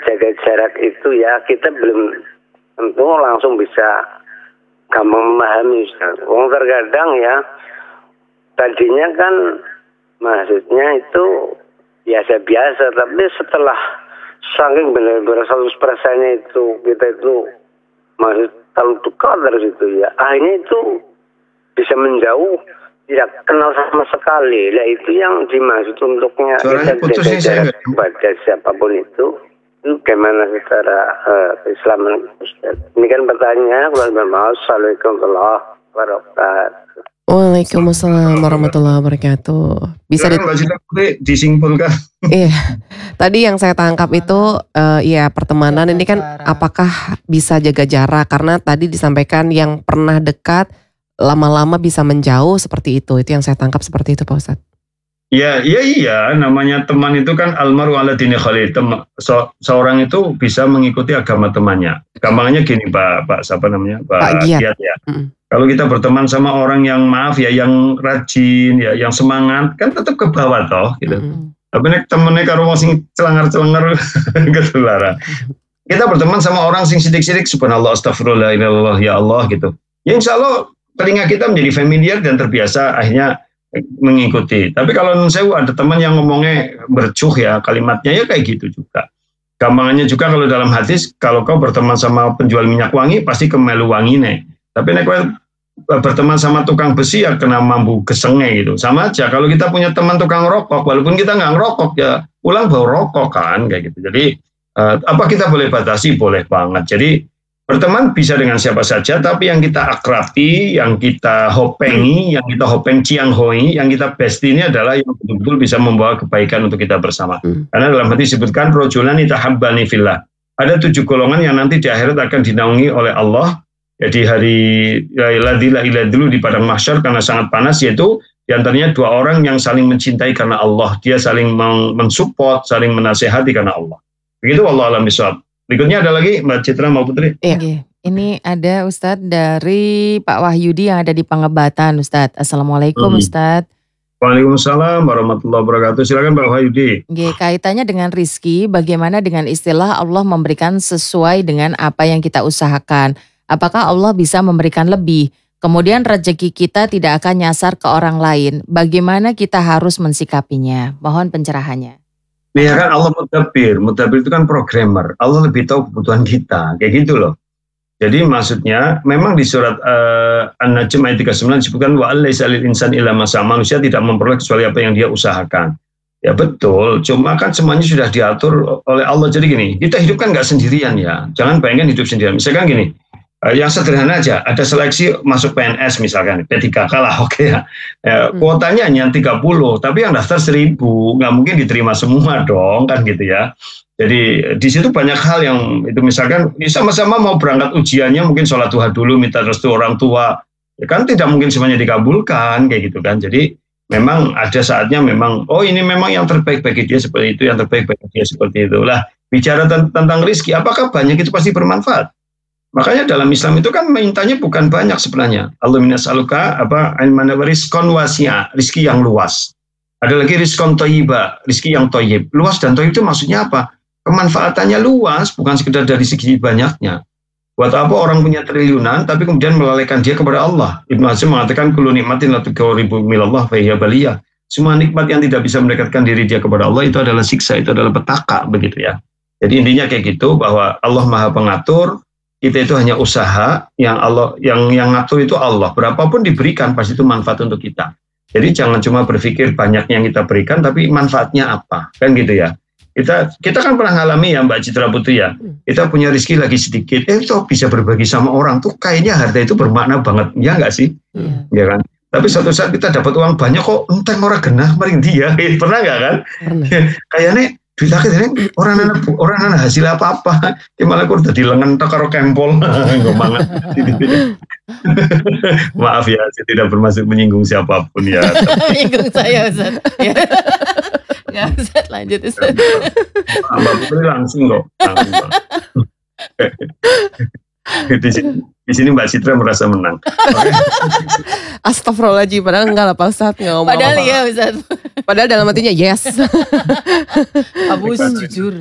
jaga jarak itu ya kita belum tentu langsung bisa gampang memahami. Wong terkadang ya tadinya kan maksudnya itu biasa-biasa, tapi setelah saking benar-benar 100%-nya itu kita itu maksud terlalu dekat dari situ ya, akhirnya itu bisa menjauh, tidak kenal sama sekali. Nah itu yang dimaksud untuknya kita jaga jarak kepada siapapun itu gimana secara Islam, Ustaz? Ini kan pertanyaan. Assalamualaikum warahmatullahi wabarakatuh. Waalaikumsalam warahmatullahi wabarakatuh. Bisa disimpulkan. Iya. Tadi yang saya tangkap itu ya pertemanan ini kan apakah bisa jaga jarak, karena tadi disampaikan yang pernah dekat lama-lama bisa menjauh seperti itu. Itu yang saya tangkap seperti itu Pak Ustadz. Iya, namanya teman itu kan almaru ala dini khalil. Seorang itu bisa mengikuti agama temannya. Gampangnya gini Pak siapa namanya? Pak Giat ya. Kalau kita berteman sama orang yang maaf ya, yang rajin ya, yang semangat, kan tetap ke bawah toh gitu. Tapi nek temennya karo wong sing celengar-celengar ketularan. Kita berteman sama orang sing sidik-sidik subhanallah astagfirullah ilallah ya Allah gitu. Ya insya Allah telinga kita menjadi familiar dan terbiasa akhirnya mengikuti. Tapi kalau saya ada teman yang ngomongnya bercuh ya, kalimatnya ya kayak gitu juga. Gampangannya juga kalau dalam hadis, kalau kau berteman sama penjual minyak wangi pasti kemelu wangi nih. Tapi nek berteman sama tukang besi ya kena mambu gesenge gitu. Sama aja kalau kita punya teman tukang rokok, walaupun kita nggak ngerokok ya pulang bau rokok kan kayak gitu. Jadi apa kita boleh batasi? Boleh banget. Jadi berteman bisa dengan siapa saja, tapi yang kita akrabi, yang kita hopengi, yang kita hopeng cianghoi, yang kita besti ini adalah yang betul-betul bisa membawa kebaikan untuk kita bersama. Karena dalam hadis disebutkan rojulan itahabbani fillah. Ada 7 golongan yang nanti di akhirat akan dinaungi oleh Allah. Ya, di hari la dulu di padang mahsyar karena sangat panas, yaitu diantaranya 2 orang yang saling mencintai karena Allah. Dia saling mensupport, saling menasehati karena Allah. Begitu wallahu a'lam bishawab. Berikutnya ada lagi Mbak Citra mau Putri. Iya. Ini ada Ustadz dari Pak Wahyudi yang ada di Pangebatan Ustadz. Assalamualaikum Ustadz. Waalaikumsalam warahmatullahi wabarakatuh. Silakan Pak Wahyudi. Kaitannya dengan rizki, bagaimana dengan istilah Allah memberikan sesuai dengan apa yang kita usahakan? Apakah Allah bisa memberikan lebih? Kemudian rezeki kita tidak akan nyasar ke orang lain. Bagaimana kita harus mensikapinya? Mohon pencerahannya. Ya kan Allah mudabir itu kan programmer. Allah lebih tahu kebutuhan kita, kayak gitu loh. Jadi maksudnya memang di surat An-Najm ayat 39 disebutkan wa allaisa lil insan illa ma sa'a, manusia tidak memperoleh kecuali apa yang dia usahakan. Ya betul, cuma kan semuanya sudah diatur oleh Allah. Jadi gini, kita hidup kan nggak sendirian ya. Jangan bayangkan hidup sendirian. Misalkan gini, yang sederhana aja, ada seleksi masuk PNS misalkan, P3K lah, oke ya. Kuotanya hanya 30, tapi yang daftar 1000, nggak mungkin diterima semua dong, kan gitu ya. Jadi di situ banyak hal yang itu misalkan sama-sama mau berangkat ujiannya, mungkin sholat duha dulu, minta restu orang tua, ya kan tidak mungkin semuanya dikabulkan, kayak gitu kan. Jadi memang ada saatnya memang, oh ini memang yang terbaik bagi dia seperti itu, yang terbaik bagi dia seperti itu. Lah, bicara tentang rezeki, apakah banyak itu pasti bermanfaat? Makanya dalam Islam itu kan mintanya bukan banyak sebenarnya. Allahumma nas'aluka rizqan wasi'a, rizki yang luas. Ada lagi rizqan thayyiba, rizki yang thayyib. Luas dan thayyib itu maksudnya apa? Kemanfaatannya luas, bukan sekedar dari segi banyaknya. Buat apa orang punya triliunan tapi kemudian melalaikan dia kepada Allah? Ibnu Hazm mengatakan kullu nikmatin la tuqarribu milallah fa hiya baliyah. Semua nikmat yang tidak bisa mendekatkan diri dia kepada Allah itu adalah siksa, itu adalah petaka, begitu ya. Jadi intinya kayak gitu, bahwa Allah Maha Pengatur. Kita itu hanya usaha, yang Allah yang ngatur itu Allah. Berapapun diberikan pasti itu manfaat untuk kita. Jadi jangan cuma berpikir banyak yang kita berikan, tapi manfaatnya apa, kan gitu ya. Kita kan pernah ngalami ya Mbak Citra Putri ya. Kita punya rezeki lagi sedikit, itu bisa berbagi sama orang tuh kayaknya harta itu bermakna banget, ya nggak sih? Ya kan. Tapi suatu saat kita dapat uang banyak kok, enteng orang genah, mari dia, pernah nggak kan? Kayaknya duit akhir ini orang anak hasil apa-apa, malah aku udah dilengen karo kempol, nggak banget. Maaf ya, saya tidak bermaksud menyinggung siapapun ya. Menyinggung saya Ustaz. Nggak Ustaz, lanjut Ustaz. Mbak Putri langsung kok. Di sini Mbak Citra merasa menang. Astagfirullahaladzim, padahal enggak lah Pak Ustadz, nggak ngomong Padahal apa-apa. iya Ustaz. Padahal dalam hatinya yes. Abus jujur.